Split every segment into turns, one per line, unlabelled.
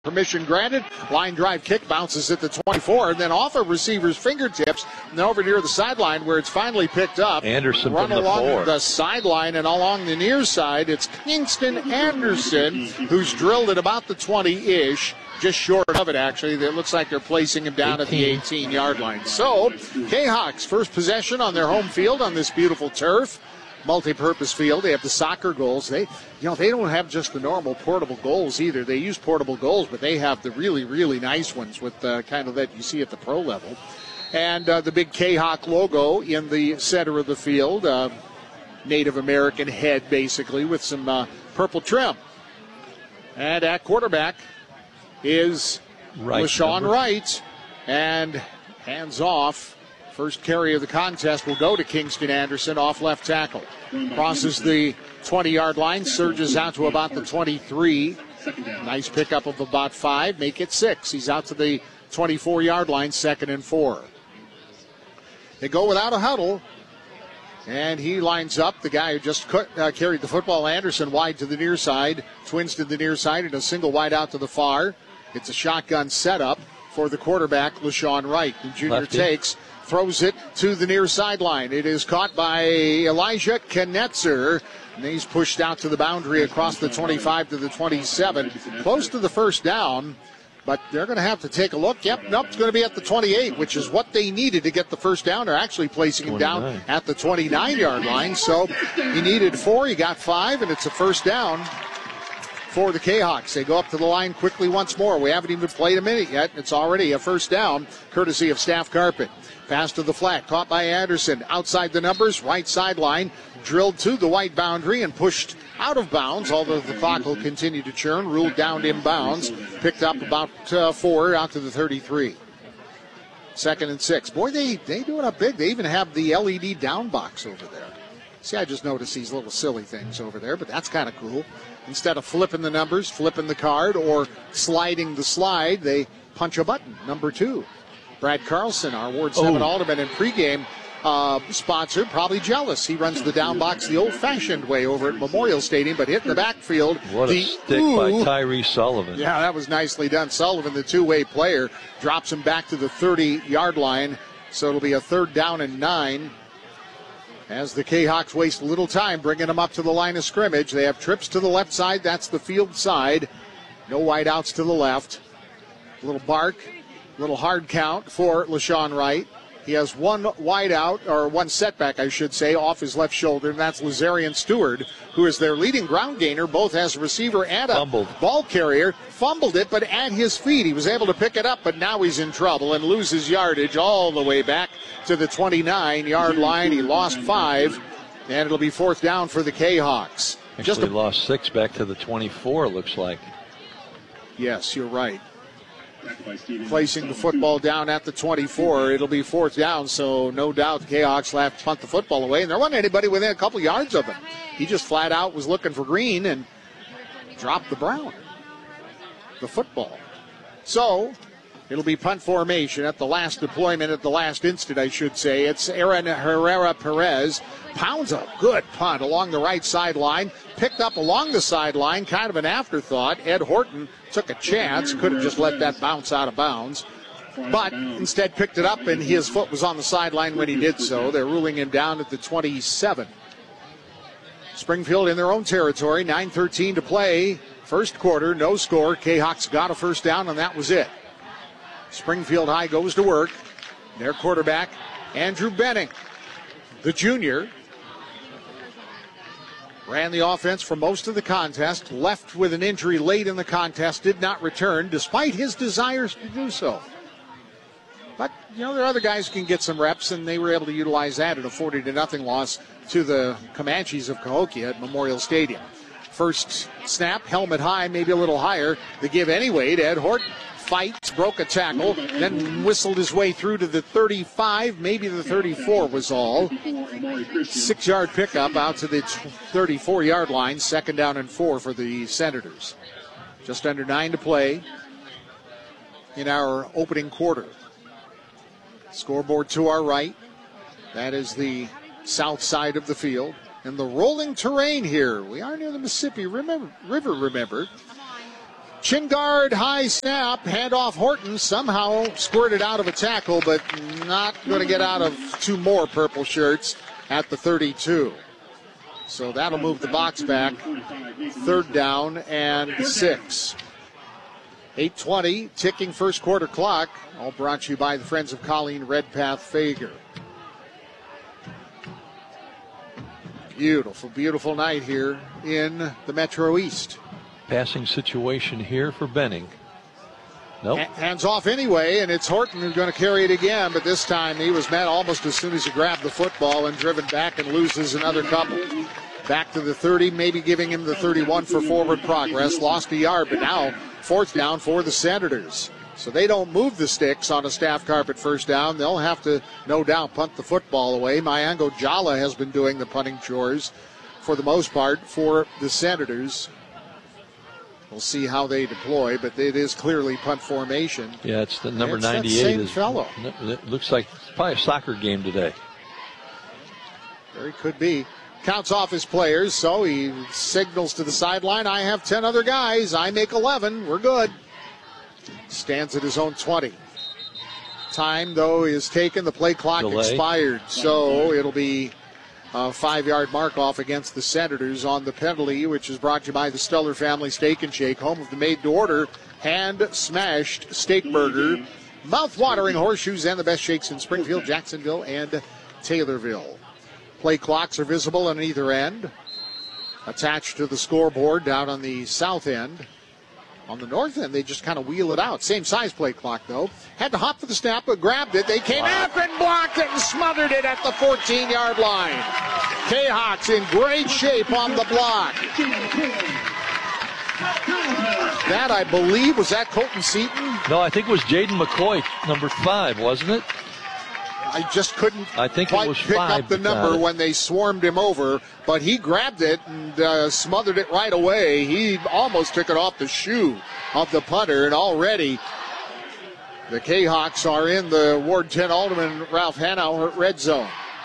Permission granted. Line drive kick bounces at the 24, and then off a receiver's fingertips, and then over near the sideline where it's finally picked up.
Anderson
run
from the
along
4.
the sideline and along the near side. It's Kingston Anderson who's drilled at about the 20-ish. Just short of it, actually. It looks like they're placing him down 18. At the 18-yard line. So, Jayhawks first possession on their home field on this beautiful turf. Multi-purpose field. They have the soccer goals. They don't have just the normal portable goals either. They use portable goals, but they have the really, really nice ones with kind of that you see at the pro level. And the big Jayhawk logo in the center of the field. Native American head, basically, with some purple trim. And at quarterback is LaShawn Wright. And hands off. First carry of the contest will go to Kingston Anderson off left tackle. Crosses the 20-yard line, surges out to about the 23. Nice pickup of about 5, make it 6. He's out to the 24-yard line, 2nd and 4. They go without a huddle, and he lines up. The guy who just carried the football, Anderson, wide to the near side. Twins to the near side and a single wide out to the far. It's a shotgun setup for the quarterback, LaShawn Wright. The junior takes, throws it to the near sideline. It is caught by Elijah Knetzer. And he's pushed out to the boundary across the 25 to the 27. Close to the first down, but they're going to have to take a look. Yep, nope, it's going to be at the 28, which is what they needed to get the first down. They're actually placing him down at the 29-yard line. So he needed 4, he got 5, and it's a first down for the Jayhawks. They go up to the line quickly once more. We haven't even played a minute yet. It's already a first down, courtesy of Staff Carpet. Pass to the flat, caught by Anderson. Outside the numbers, right sideline, drilled to the white boundary and pushed out of bounds, although the clock will continue to churn. Ruled down inbounds. Picked up about 4 out to the 33. 2nd and 6. Boy, they do it up big. They even have the LED down box over there. See, I just noticed these little silly things over there, but that's kind of cool. Instead of flipping the numbers, flipping the card, or sliding the slide, they punch a button, number 2. Brad Carlson, our Ward 7 Alderman and pregame sponsor, probably jealous. He runs the down box the old-fashioned way over at Memorial Stadium, but hitting the backfield.
What a stick by Tyree Sullivan.
Yeah, that was nicely done. Sullivan, the two-way player, drops him back to the 30-yard line, so it'll be a 3rd down and 9. As the Jayhawks waste a little time bringing them up to the line of scrimmage. They have trips to the left side. That's the field side. No wideouts to the left. A little bark, a little hard count for LaShawn Wright. He has one wideout, or one setback, I should say, off his left shoulder, and that's Lazarian Stewart, who is their leading ground gainer, both as a receiver and a ball carrier. Fumbled it, but at his feet. He was able to pick it up, but now he's in trouble and loses yardage all the way back to the 29-yard line. He lost 5, and it'll be 4th down for the Jayhawks.
Actually lost 6 back to the 24, looks like.
Yes, you're right. Placing the football down at the 24. It'll be 4th down, so no doubt the Jayhawks will have to punt the football away. And there wasn't anybody within a couple yards of him. He just flat out was looking for green and dropped the football. So it'll be punt formation at the last deployment, at the last instant, I should say. It's Aaron Herrera Perez. Pounds a good punt along the right sideline. Picked up along the sideline, kind of an afterthought. Ed Horton took a chance. Could have just let that bounce out of bounds. But instead picked it up, and his foot was on the sideline when he did so. They're ruling him down at the 27. Springfield in their own territory. 9:13 to play. First quarter, no score. Jayhawks got a first down, and that was it. Springfield High goes to work. Their quarterback, Andrew Benning, the junior, ran the offense for most of the contest, left with an injury late in the contest, did not return, despite his desires to do so. But, there are other guys who can get some reps, and they were able to utilize that in a 40-0 loss to the Comanches of Cahokia at Memorial Stadium. First snap, helmet high, maybe a little higher. The give anyway to Ed Horton. Fights, broke a tackle, then whistled his way through to the 35, maybe the 34 was all. 6-yard pickup out to the 34-yard line, 2nd down and 4 for the Senators. Just under 9 to play in our opening quarter. Scoreboard to our right. That is the south side of the field. And the rolling terrain here. We are near the Mississippi River, remember. Chin guard, high snap, handoff Horton, somehow squirted out of a tackle, but not going to get out of two more purple shirts at the 32. So that'll move the box back. 3rd down and 6. 8:20, ticking first quarter clock. All brought to you by the Friends of Colleen Redpath Fager. Beautiful, beautiful night here in the Metro East.
Passing situation here for Benning. Nope.
Hands off anyway, and it's Horton who's going to carry it again, but this time he was met almost as soon as he grabbed the football and driven back and loses another couple. Back to the 30, maybe giving him the 31 for forward progress. Lost a yard, but now 4th down for the Senators. So they don't move the sticks on a staff carpet 1st down. They'll have to, no doubt, punt the football away. Mayango Jala has been doing the punting chores for the most part for the Senators. We'll see how they deploy, but it is clearly punt formation.
Yeah, it's the number 98.
That same fellow.
It looks like probably a soccer game today.
Very could be. Counts off his players, so he signals to the sideline, I have 10 other guys. I make 11. We're good. Stands at his own 20. Time, though, is taken. The play clock expired, so it'll be a 5-yard mark off against the Senators on the penalty, which is brought to you by the Stellar Family Steak and Shake, home of the made-to-order, hand-smashed steak burger, mouth-watering horseshoes, and the best shakes in Springfield, Jacksonville, and Taylorville. Play clocks are visible on either end, attached to the scoreboard down on the south end. On the north end, they just kind of wheel it out. Same size play clock, though. Had to hop for the snap, but grabbed it. They came after and blocked it and smothered it at the 14-yard line. K-Hawks in great shape on the block. That, I believe, was that Colton Seaton?
No, I think it was Jaden McCoy, number 5, wasn't it?
I just couldn't
quite
pick up the number when they swarmed him over, but he grabbed it and smothered it right away. He almost took it off the shoe of the punter, and already the K-Hawks are in the Ward 10 Alderman Ralph Hanauer red zone.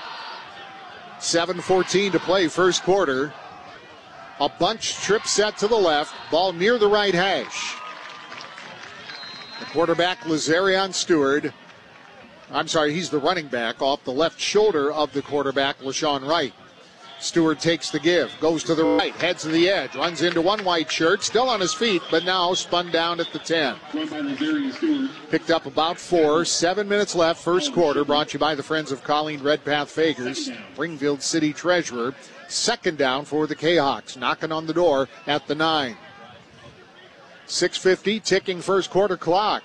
7:14 to play first quarter. A bunch trip set to the left, ball near the right hash. The quarterback, Lazarion Stewart. I'm sorry, he's the running back off the left shoulder of the quarterback, LaShawn Wright. Stewart takes the give, goes to the right, heads to the edge, runs into one white shirt, still on his feet, but now spun down at the 10. Picked up about 4, 7 minutes left, first quarter, brought to you by the Friends of Colleen Redpath Fagers, Springfield City Treasurer. 2nd down for the K-Hawks, knocking on the door at the 9. 6:50, ticking first quarter clock.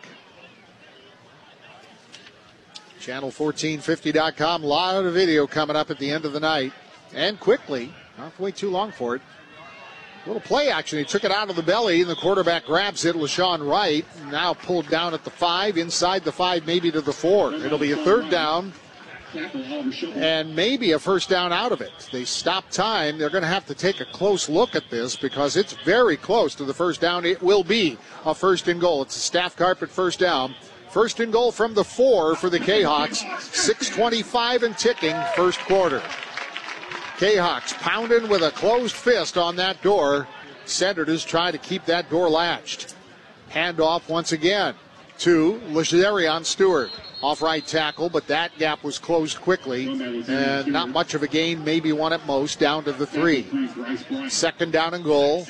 Channel1450.com. A lot of video coming up at the end of the night. And quickly, not wait too long for it. Little play action. He took it out of the belly, and the quarterback grabs it. LaShawn Wright now pulled down at the 5, inside the 5, maybe to the 4. It'll be a 3rd down and maybe a 1st down out of it. They stop time. They're going to have to take a close look at this because it's very close to the 1st down. It will be a 1st and goal. It's a staff carpet 1st down. 1st and goal from the 4 for the K-Hawks. 6:25 and ticking, first quarter. K-Hawks pounding with a closed fist on that door. Senators try to keep that door latched. Handoff once again to Lazarion Stewart. Off right tackle, but that gap was closed quickly. And not much of a gain, maybe one at most, down to the 3. 2nd down and goal.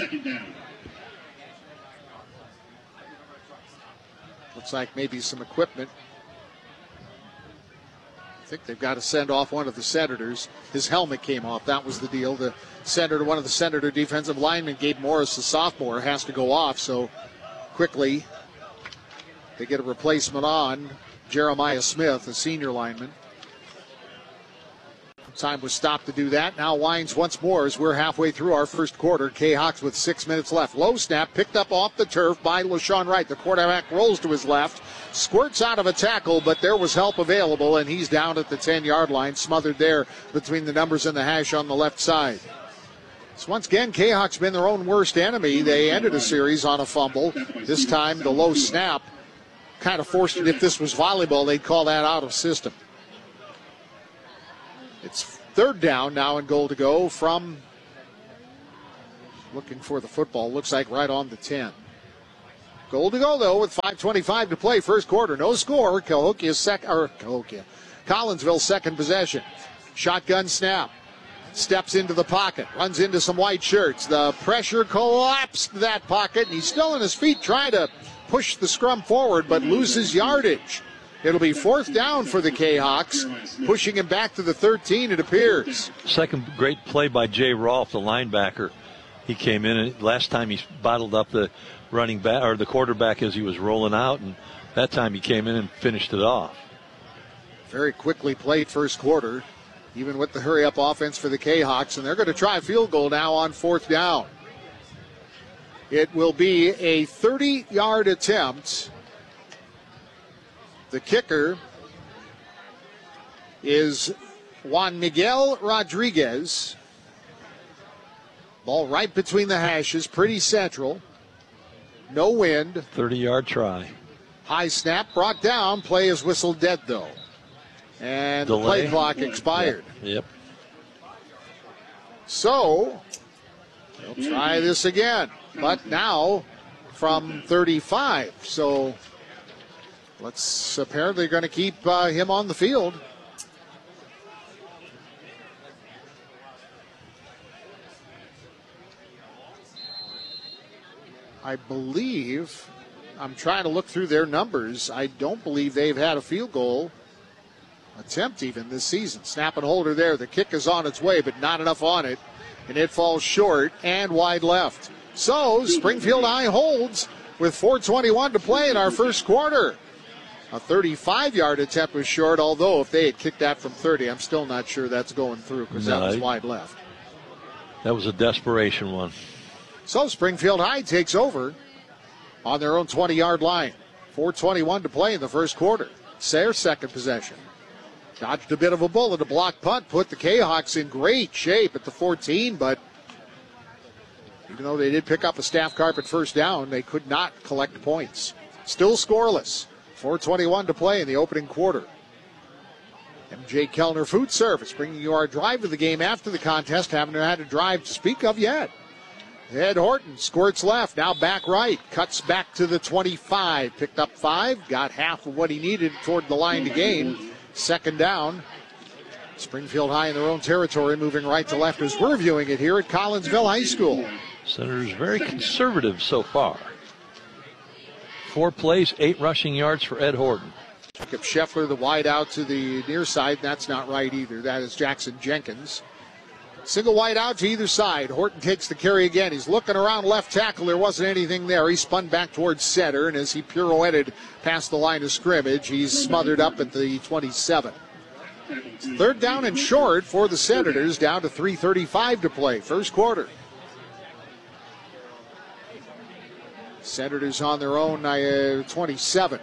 Looks like maybe some equipment. I think they've got to send off one of the Senators. His helmet came off. That was the deal. One of the Senator defensive linemen, Gabe Morris, the sophomore, has to go off. So quickly they get a replacement on. Jeremiah Smith, a senior lineman. Time was stopped to do that. Now winds once more as we're halfway through our first quarter. K-Hawks with 6 minutes left. Low snap picked up off the turf by LaShawn Wright. The quarterback rolls to his left, squirts out of a tackle, but there was help available, and he's down at the 10-yard line, smothered there between the numbers and the hash on the left side. So once again, K-Hawks been their own worst enemy. They ended a series on a fumble. This time the low snap kind of forced it. If this was volleyball, they'd call that out of system. It's 3rd down now and goal to go from, looking for the football, looks like right on the 10. Goal to go, though, with 5:25 to play, first quarter. No score. Collinsville second possession. Shotgun snap. Steps into the pocket. Runs into some white shirts. The pressure collapsed that pocket, and he's still on his feet trying to push the scrum forward, but loses yardage. It'll be fourth down for the K-Hawks, pushing him back to the 13, it appears.
Second great play by Jay Rolfe, the linebacker. He came in, and last time he bottled up the running back or the quarterback as he was rolling out, and that time he came in and finished it off.
Very quickly played first quarter, even with the hurry-up offense for the K-Hawks, and they're going to try a field goal now on fourth down. It will be a 30-yard attempt. The kicker is Juan Miguel Rodriguez. Ball right between the hashes, pretty central. No wind.
30-yard try.
High snap brought down. Play is whistled dead, though. And the play clock expired.
Yep.
So, they'll try this again. But now from 35. So, let's apparently going to keep him on the field. I believe, I'm trying to look through their numbers. I don't believe they've had a field goal attempt even this season. Snap and holder there. The kick is on its way, but not enough on it. And it falls short and wide left. So Springfield High holds with 4:21 to play in our first quarter. A 35-yard attempt was short, although if they had kicked that from 30, I'm still not sure that's going through because that was wide left.
That was a desperation one.
So Springfield High takes over on their own 20-yard line. 4:21 to play in the first quarter. Sayre second possession. Dodged a bit of a bullet. A block punt put the K-Hawks in great shape at the 14, but even though they did pick up a staff carpet first down, they could not collect points. Still scoreless. 4:21 to play in the opening quarter. MJ Kellner Food Service bringing you our drive to the game after the contest. Haven't had a drive to speak of yet. Ed Horton squirts left, now back right, cuts back to the 25, picked up 5, got half of what he needed toward the line to gain. Second down. Springfield High in their own territory, moving right to left as we're viewing it here at Collinsville High School.
Senators very conservative so far. 4 plays, 8 rushing yards for Ed Horton.
Jacob Scheffler, the wide out to the near side. That's not right either. That is Jackson Jenkins. Single wide out to either side. Horton takes the carry again. He's looking around left tackle. There wasn't anything there. He spun back towards center, and as he pirouetted past the line of scrimmage, he's smothered up at the 27. Third down and short for the Senators, down to 3:35 to play. First quarter. Senators on their own 27.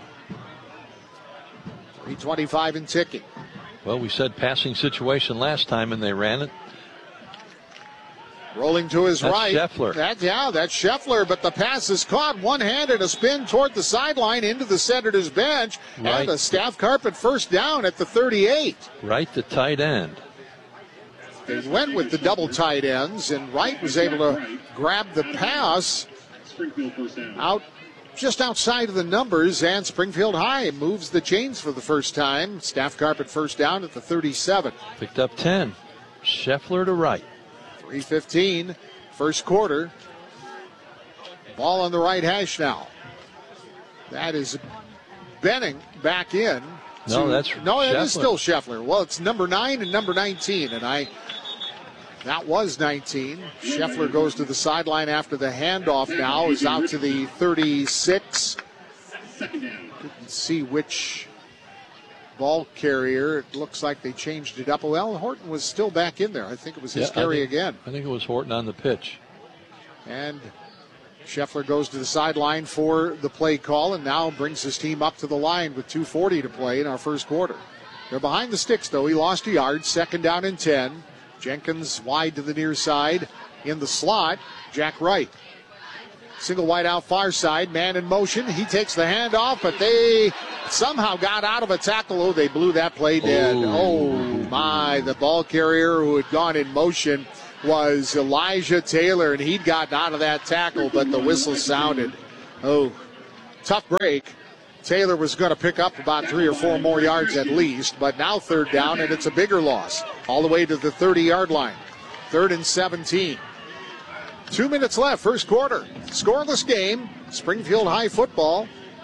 3:25 and ticking.
Well, we said passing situation last time, and they ran it.
Rolling to his right.
Scheffler.
That's Scheffler, but the pass is caught one-handed, a spin toward the sideline into the Senators bench,
right.
And a staff carpet first down at the 38.
Right to tight end.
They went with the double tight ends, and Wright was able to grab the pass out just outside of the numbers, and Springfield High moves the chains for the first time. Staff carpet first down at the 37.
Picked up 10. Scheffler to Wright.
3:15, first quarter. Ball on the right hash now. That is Benning back in.
No,
it
Scheffler.
is still Scheffler. Well, it's number 9 and number 19, and that was 19. Scheffler goes to the sideline after the handoff now. Is out to the 36. Couldn't see which ball carrier. It looks like they changed it up. Well, Horton was still back in there. I think it was his carry again.
I think it was Horton on the pitch.
And Scheffler goes to the sideline for the play call and now brings his team up to the line with 2:40 to play in our first quarter. They're behind the sticks, though. He lost a yard. Second down and 10. Jenkins wide to the near side. In the slot, Jack Wright. Single wide out far side. Man in motion. He takes the handoff, but they somehow got out of a tackle. Oh, they blew that play dead. Oh, my. The ball carrier who had gone in motion was Elijah Taylor, and he'd gotten out of that tackle, but the whistle sounded. Oh, tough break. Taylor was going to pick up about 3 or 4 more yards at least, but now third down, and it's a bigger loss all the way to the 30-yard line. 3rd and 17. 2 minutes left, first quarter. Scoreless game. Springfield High football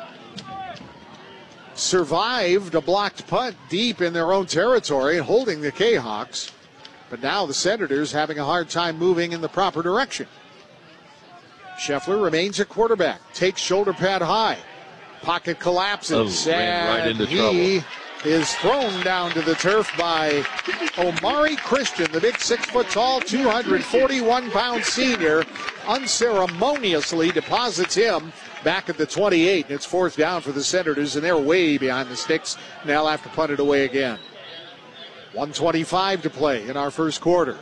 survived a blocked punt deep in their own territory, holding the Jayhawks. But now the Senators having a hard time moving in the proper direction. Scheffler remains at quarterback. Takes shoulder pad high. Pocket collapses.
Ran right into
he
trouble.
is thrown down to the turf by Omari Christian, the big 6-foot-tall, 241-pound senior. Unceremoniously deposits him back at the 28. It's 4th down for the Senators, and they're way behind the sticks. Now they'll have to punt it away again. 1:25 to play in our first quarter.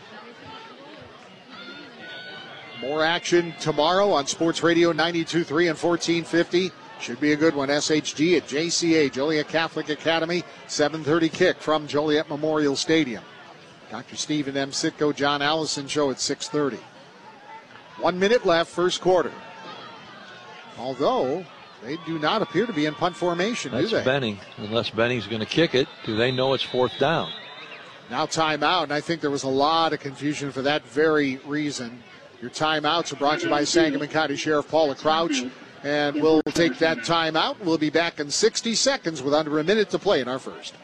More action tomorrow on Sports Radio 92.3 and 1450. Should be a good one. SHG at JCA, Joliet Catholic Academy. 7:30 kick from Joliet Memorial Stadium. Dr. Stephen M. Sitko, John Allison show at 6:30. 1 minute left, first quarter. Although they do not appear to be in punt formation, do they?
That's Benning. Unless Benning's going to kick it, do they know it's 4th down?
Now timeout, and I think there was a lot of confusion for that very reason. Your timeouts are brought to you by Sangamon County Sheriff Paula Crouch. And we'll take that timeout. We'll be back in 60 seconds with under a minute to play in our first.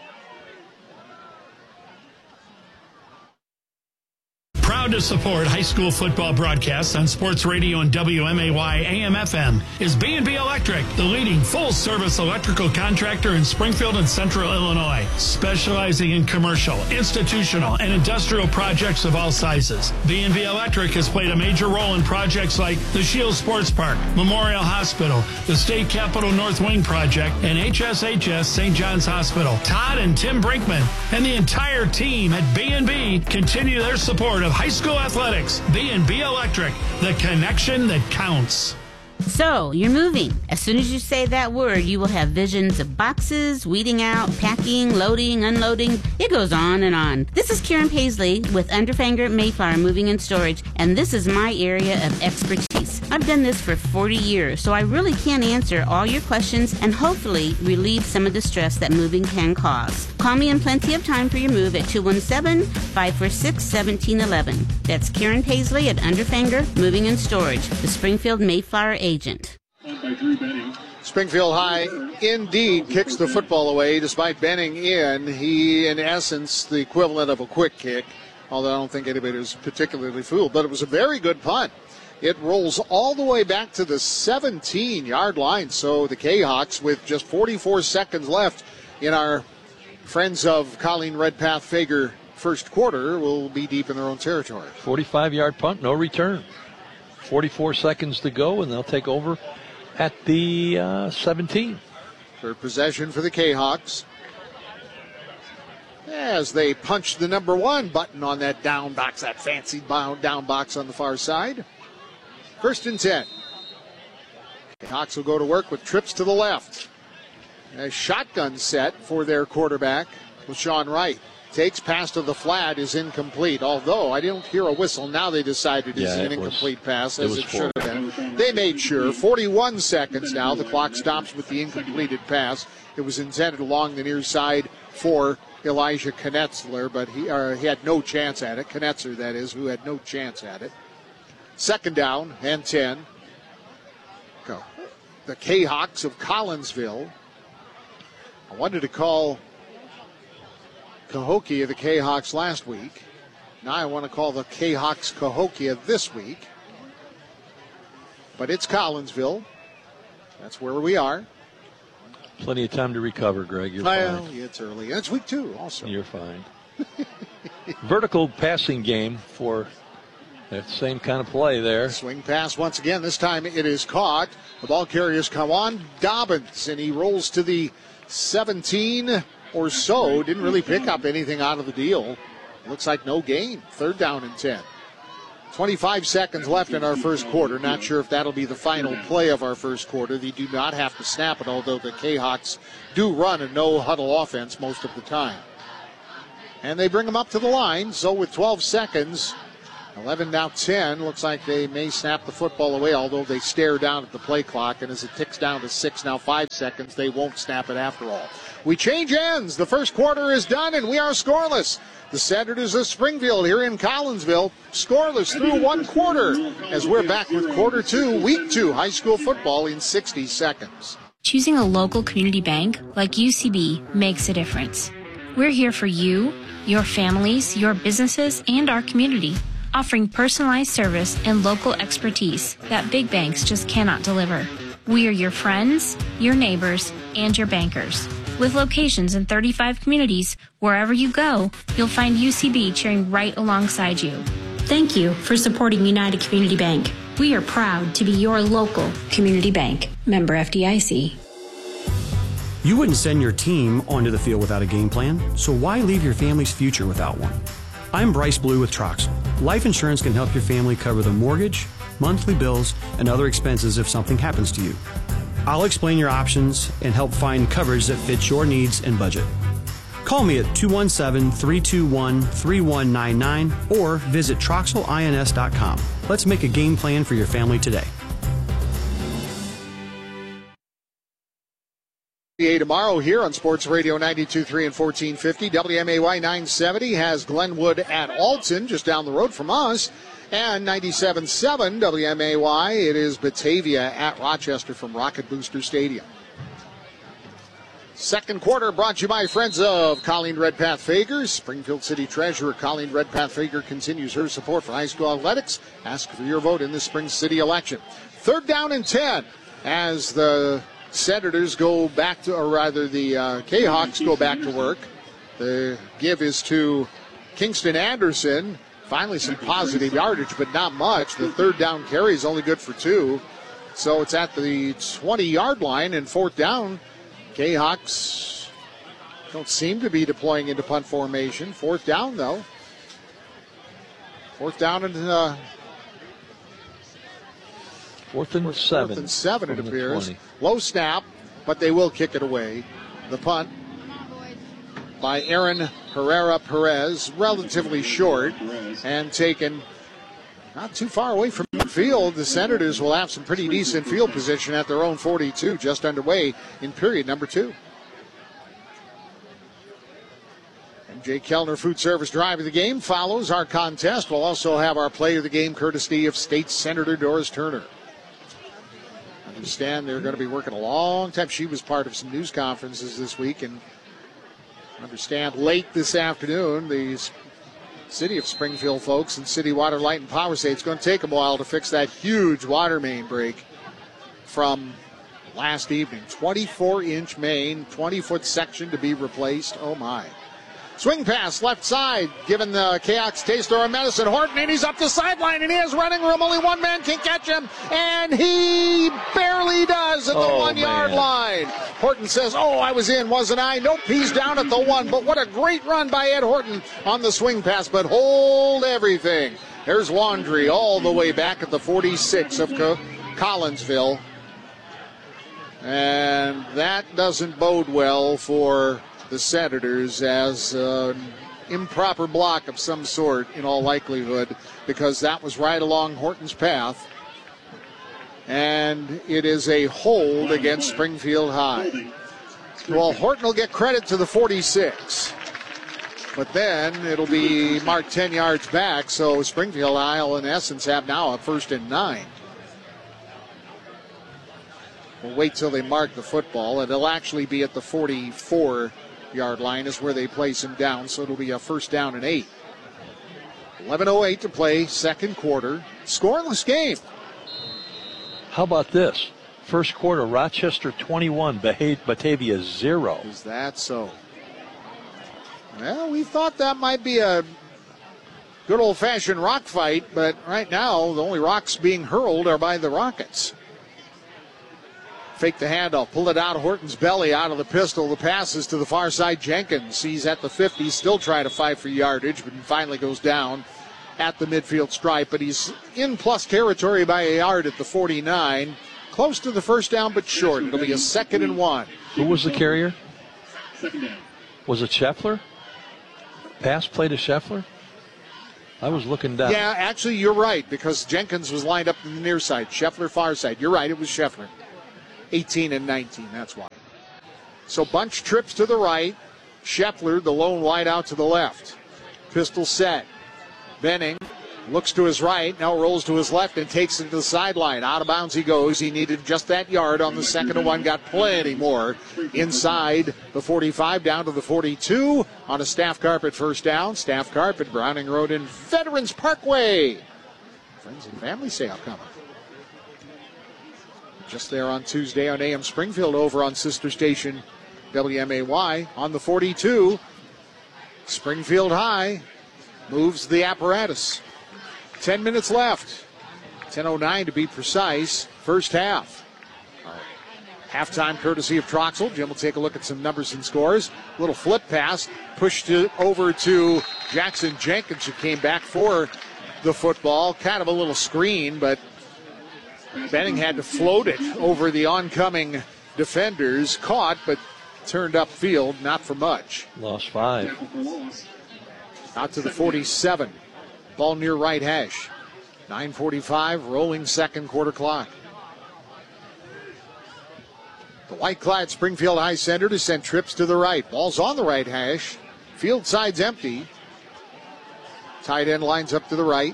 Proud to support high school football broadcasts on Sports Radio and WMAY AM/FM is B&B Electric, the leading full-service electrical contractor in Springfield and Central Illinois, specializing in commercial, institutional, and industrial projects of all sizes. B&B Electric has played a major role in projects like the Shield Sports Park, Memorial Hospital, the State Capitol North Wing Project, and HSHS St. John's Hospital. Todd and Tim Brinkman and the entire team at B&B continue their support of high school athletics. B&B Electric, the connection that counts.
So, you're moving. As soon as you say that word, you will have visions of boxes, weeding out, packing, loading, unloading. It goes on and on. This is Karen Paisley with Underfanger Mayflower Moving and Storage, and this is my area of expertise. I've done this for 40 years, so I really can answer all your questions and hopefully relieve some of the stress that moving can cause. Call me in plenty of time for your move at 217-546-1711. That's Karen Paisley at Underfanger Moving and Storage, the Springfield Mayflower agent.
Springfield High indeed kicks the football away despite Benning in. He, in essence, the equivalent of a quick kick, although I don't think anybody was particularly fooled. But it was a very good punt. It rolls all the way back to the 17-yard line. So the Jayhawks, with just 44 seconds left in our Friends of Colleen Redpath Fager first quarter, will be deep in their own territory.
45-yard punt, no return. 44 seconds to go, and they'll take over at the 17.
Third possession for the Jayhawks, as they punch the number 1 button on that down box, that fancy down box on the far side. 1st and 10. Jayhawks will go to work with trips to the left. A shotgun set for their quarterback, LaShawn Wright. Takes pass to the flat, is incomplete. Although I didn't hear a whistle. Now they decided it's an incomplete pass, as it should have been. They made sure. 41 seconds now. The clock stops with the incompleted pass. It was intended along the near side for Elijah Knetzler, but he had no chance at it. Knetzer, that is, who had no chance at it. 2nd down and 10. Go. The Jayhawks of Collinsville. I wanted to call Cahokia the Jayhawks last week. Now I want to call the Jayhawks Cahokia this week. But it's Collinsville. That's where we are.
Plenty of time to recover, Greg. You're fine.
Yeah, it's early. And it's week 2 also.
You're fine. Vertical passing game for that same kind of play there.
Swing pass once again. This time it is caught. The ball carriers come on. Dobbins, and he rolls to the 17 or so. Didn't really pick up anything out of the deal. Looks like no gain. 3rd down and 10. 25 seconds left in our first quarter. Not sure if that'll be the final play of our first quarter. They do not have to snap it, although the Jayhawks do run a no-huddle offense most of the time. And they bring them up to the line. So with 12 seconds, 11 now 10. Looks like they may snap the football away, although they stare down at the play clock. And as it ticks down to 6 now 5 seconds, they won't snap it after all. We change ends. The first quarter is done, and we are scoreless. The Senators of Springfield here in Collinsville, scoreless through one quarter, as we're back with quarter 2, week 2, high school football in 60 seconds.
Choosing a local community bank like UCB makes a difference. We're here for you, your families, your businesses, and our community, offering personalized service and local expertise that big banks just cannot deliver. We are your friends, your neighbors, and your bankers. With locations in 35 communities, wherever you go, you'll find UCB cheering right alongside you.
Thank you for supporting United Community Bank. We are proud to be your local community bank. Member FDIC.
You wouldn't send your team onto the field without a game plan, so why leave your family's future without one? I'm Bryce Blue with Troxel. Life insurance can help your family cover the mortgage, monthly bills, and other expenses if something happens to you. I'll explain your options and help find coverage that fits your needs and budget. Call me at 217-321-3199 or visit TroxelINS.com. Let's make a game plan for your family today.
Tomorrow here on Sports Radio 92.3 and 1450. WMAY 970 has Glenwood at Alton, just down the road from us. And 97.7 WMAY, it is Batavia at Rochester from Rocket Booster Stadium. Second quarter brought to you by friends of Colleen Redpath Fager. Springfield City Treasurer Colleen Redpath Fager continues her support for high school athletics. Ask for your vote in this spring city election. Third down and 10 as the Senators go back to, or rather the Jayhawks go back to work. The give is to Kingston Anderson. Finally some positive yardage, but not much. The third down carry is only good for 2. So it's at the 20-yard line, and fourth down. Jayhawks don't seem to be deploying into punt formation. Fourth down, though. Fourth down and
Fourth and 7,
it appears. Low snap, but they will kick it away. The punt by Aaron Herrera Perez, relatively short, and taken not too far away from the field. The Senators will have some pretty decent field position at their own 42, just underway in period number 2. MJ Kellner Food Service Drive of the Game follows our contest. We'll also have our play of the game courtesy of State Senator Doris Turner. I understand they're going to be working a long time. She was part of some news conferences this week, and I understand late this afternoon, the City of Springfield folks and City Water, Light, and Power say it's going to take them a while to fix that huge water main break from last evening. 24-inch main, 20-foot section to be replaced. Oh, my. Swing pass, left side, giving the Jayhawks taste of medicine. Horton, and he's up the sideline, and he has running room. Only one man can catch him, and he barely does at the 1-yard line. Horton says, I was in, wasn't I? Nope, he's down at the 1, but what a great run by Ed Horton on the swing pass, but hold everything. There's Laundry all the way back at the 46 of Collinsville, and that doesn't bode well for the Senators, as an improper block of some sort in all likelihood, because that was right along Horton's path. And it is a hold against Springfield High. Well, Horton will get credit to the 46, but then it'll be marked 10 yards back, so Springfield High will in essence have now a 1st and 9. We'll wait till they mark the football, and it'll actually be at the 44-yard line is where they place him down, so it'll be a 1st down and 8. 11:08 to play, second quarter. Scoreless game.
How about this? First quarter, Rochester 21, Batavia 0.
Is that so? Well, we thought that might be a good old-fashioned rock fight, but right now the only rocks being hurled are by the Rockets. Fake the handoff, pull it out of Horton's belly, out of the pistol. The pass is to the far side. Jenkins, he's at the 50, still trying to fight for yardage, but he finally goes down at the midfield stripe. But he's in plus territory by a yard at the 49. Close to the 1st down, but short. It'll be a 2nd and 1.
Who was the carrier? Was it Scheffler? Pass play to Scheffler? I was looking down.
Yeah, actually, you're right, because Jenkins was lined up to the near side. Scheffler far side. You're right, it was Scheffler. 18 and 19, that's why. So Bunch trips to the right. Scheffler, the lone wide out to the left. Pistol set. Benning looks to his right, now rolls to his left and takes it to the sideline. Out of bounds he goes. He needed just that yard on the second and one. Got plenty more inside the 45 down to the 42 on a Staff Carpet first down. Staff Carpet, Browning Road and Veterans Parkway. Friends and family sale coming. Just there on Tuesday on AM Springfield, over on sister station WMAY on the 42. Springfield High moves the apparatus. 10 minutes left. 10:09 to be precise. First half. Halftime courtesy of Troxel. Jim will take a look at some numbers and scores. Little flip pass. Pushed it over to Jackson Jenkins, who came back for the football. Kind of a little screen, but Benning had to float it over the oncoming defenders. Caught, but turned upfield. Not for much.
Lost 5.
Out to the 47. Ball near right hash. 9:45, rolling second quarter clock. The white-clad Springfield High Center to send trips to the right. Ball's on the right hash. Field side's empty. Tight end lines up to the right.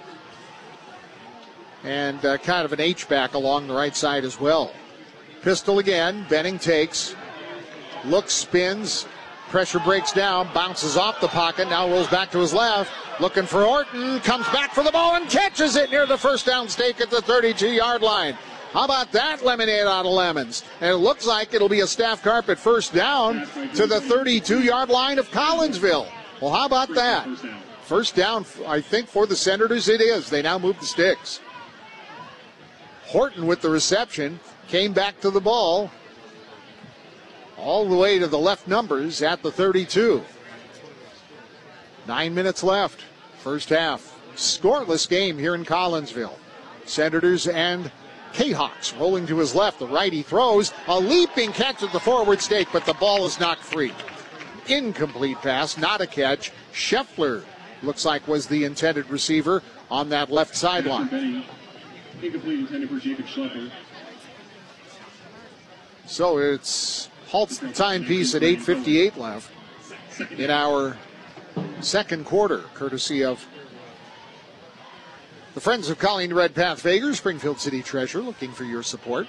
And kind of an H-back along the right side as well. Pistol again. Benning takes. Looks, spins. Pressure breaks down, bounces off the pocket, now rolls back to his left, looking for Orton, comes back for the ball and catches it near the first down stake at the 32-yard line. How about that lemonade out of lemons? And it looks like it'll be a Staff Carpet first down to the 32-yard line of Collinsville. Well, how about that? First down, I think, for the Senators it is. They now move the sticks. Horton with the reception, came back to the ball. All the way to the left numbers at the 32. 9 minutes left. First half. Scoreless game here in Collinsville. Senators and K-Hawks rolling to his left. The righty throws. A leaping catch at the forward stake, but the ball is knocked free. Incomplete pass, not a catch. Scheffler looks like was the intended receiver on that left sideline.
Incomplete intended for Jacob Scheffler.
So it's halts the timepiece at 8:58 left in our second quarter, courtesy of the Friends of Colleen Redpath Fager, Springfield City Treasurer, looking for your support.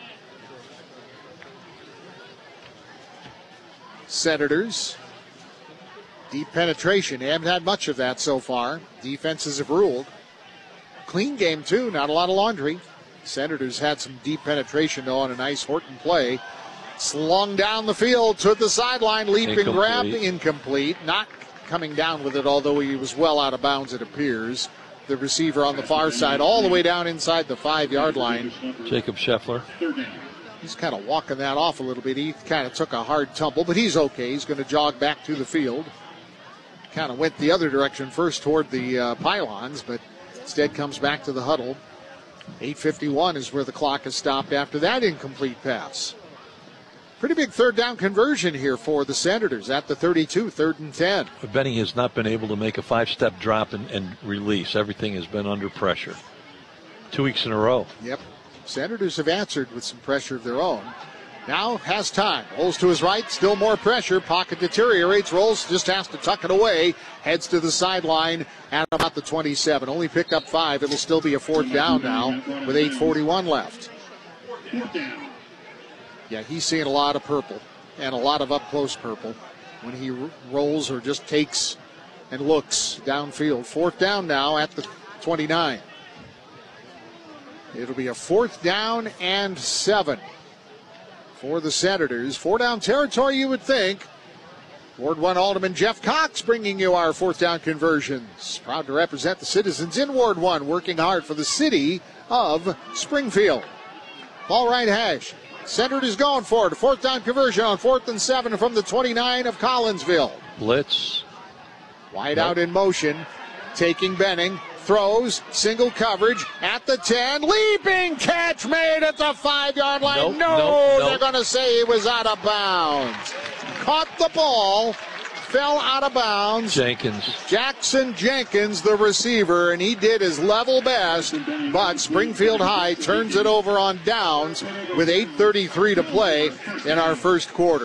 Senators, deep penetration. They haven't had much of that so far. Defenses have ruled. Clean game, too. Not a lot of laundry. Senators had some deep penetration, though, on a nice Horton play. Slung down the field to the sideline, leaping grab, incomplete. Not coming down with it, although he was well out of bounds, it appears. The receiver on the far side, all the way down inside the 5-yard line.
Jacob Scheffler.
He's kind of walking that off a little bit. He kind of took a hard tumble, but he's okay. He's going to jog back to the field. Kind of went the other direction first toward the pylons, but instead comes back to the huddle. 8:51 is where the clock is stopped after that incomplete pass. Pretty big third down conversion here for the Senators at the 32, 3rd and 10.
Benning has not been able to make a 5-step drop and release. Everything has been under pressure. 2 weeks in a row.
Yep. Senators have answered with some pressure of their own. Now has time. Rolls to his right, still more pressure. Pocket deteriorates. Rolls, just has to tuck it away. Heads to the sideline at about the 27. Only picked up 5. It'll still be a 4th down now with 8:41 left. Yeah, he's seeing a lot of purple and a lot of up-close purple when he rolls or just takes and looks downfield. 4th down now at the 29. It'll be a 4th down and 7 for the Senators. 4-down territory, you would think. Ward 1 Alderman Jeff Cox bringing you our 4th down conversions. Proud to represent the citizens in Ward 1, working hard for the city of Springfield. Ball right hash. Senators going for it. A 4th down conversion on 4th and 7 from the 29 of Collinsville.
Blitz.
Wide out in motion. Taking Benning. Throws. Single coverage at the 10. Leaping catch made at the 5-yard line. Nope. They're going to say he was out of bounds. Caught the ball. fell out of bounds. Jackson Jenkins, the receiver, and he did his level best, but Springfield High turns it over on downs with 8:33 to play in our first quarter.